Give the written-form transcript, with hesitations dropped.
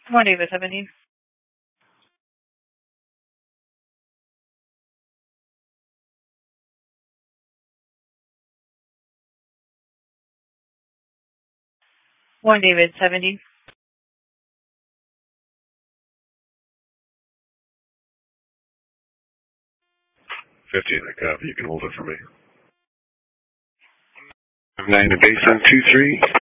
Come on, David 70. One David 70. 50, I copy. You can hold it for me. 9 to baseline 2-3.